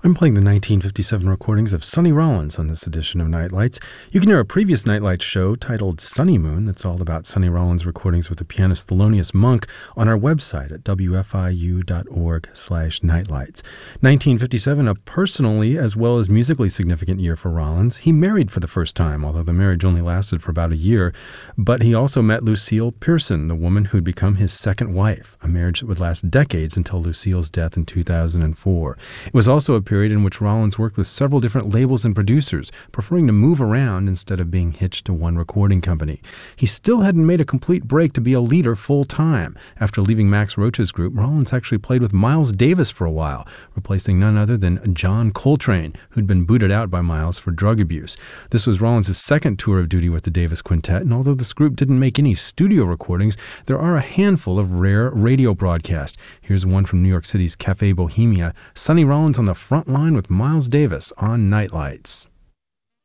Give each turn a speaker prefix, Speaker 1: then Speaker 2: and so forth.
Speaker 1: I'm playing the 1957 recordings of Sonny Rollins on this edition of Nightlights. You can hear a previous Nightlights show titled Sunny Moon, that's all about Sonny Rollins' recordings with the pianist Thelonious Monk, on our website at wfiu.org/nightlights. 1957, a personally as well as musically significant year for Rollins. He married for the first time, although the marriage only lasted for about a year, but he also met Lucille Pearson, the woman who'd become his second wife, a marriage that would last decades until Lucille's death in 2004. It was also a period in which Rollins worked with several different labels and producers, preferring to move around instead of being hitched to one recording company. He still hadn't made a complete break to be a leader full-time. After leaving Max Roach's group, Rollins actually played with Miles Davis for a while, replacing none other than John Coltrane, who'd been booted out by Miles for drug abuse. This was Rollins' second tour of duty with the Davis Quintet, and although this group didn't make any studio recordings, there are a handful of rare radio broadcasts. Here's one from New York City's Cafe Bohemia, Sonny Rollins on the front line with Miles Davis on Nightlights.